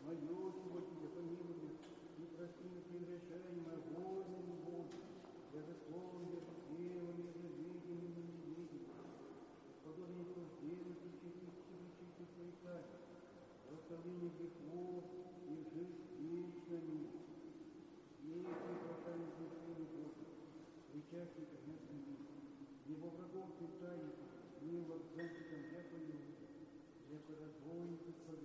Мое сегодня помилуй, и прости мне прегрешение моего, Бога, я же словом, я же делом, я же видением и невидением. Подобие сделать и чистить свои царь, восставление грехов и жизнь вечными. Если хватает души Бога, причастников на земле, его врагов питает, не владельцам я пою, я разбойников